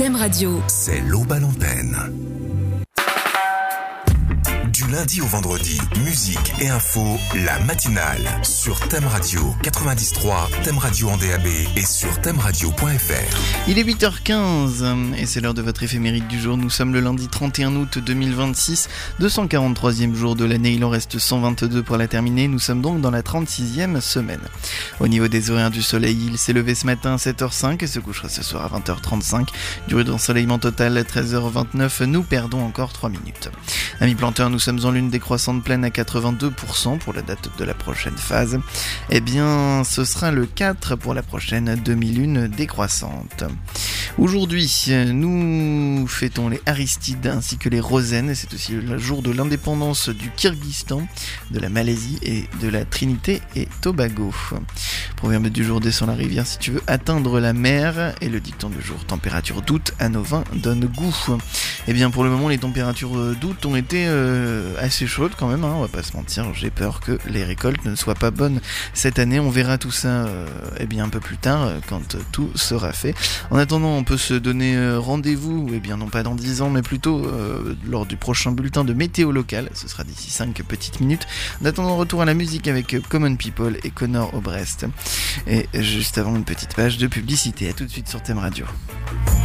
Thème Radio. C'est l'Aube à l'antenne. Du lundi au vendredi, musique et info, la matinale sur Thème Radio 90.3, Thème Radio en DAB et sur thèmeradio.fr. Il est 8h15 et c'est l'heure de votre éphéméride du jour. Nous sommes le lundi 31 août 2026, 243e jour de l'année. Il en reste 122 pour la terminer. Nous sommes donc dans la 36e semaine. Au niveau des horaires du soleil, il s'est levé ce matin à 7h05 et se couchera ce soir à 20h35. Durée d'ensoleillement total 13h29. Nous perdons encore 3 minutes. Amis planteurs, nous sommes en lune décroissante pleine à 82% pour la date de la prochaine phase. Eh bien, ce sera le 4 pour la prochaine demi-lune décroissante. Aujourd'hui, nous fêtons les Aristides ainsi que les Rosaines. Et c'est aussi le jour de l'indépendance du Kyrgyzstan, de la Malaisie et de la Trinité et Tobago. Proverbe du jour: descends la rivière si tu veux atteindre la mer. Et le dicton du jour: température d'août à nos vins donne goût. Eh bien, pour le moment, les températures d'août ont été assez chaudes quand même, hein, on va pas se mentir. J'ai peur que les récoltes ne soient pas bonnes cette année. On verra tout ça un peu plus tard quand tout sera fait. En attendant, on peut se donner rendez-vous, non pas dans 10 ans, mais plutôt lors du prochain bulletin de météo local. Ce sera d'ici 5 petites minutes. En attendant, retour à la musique avec Common People et Connor Obrest. Et juste avant, une petite page de publicité. À tout de suite sur Thème Radio.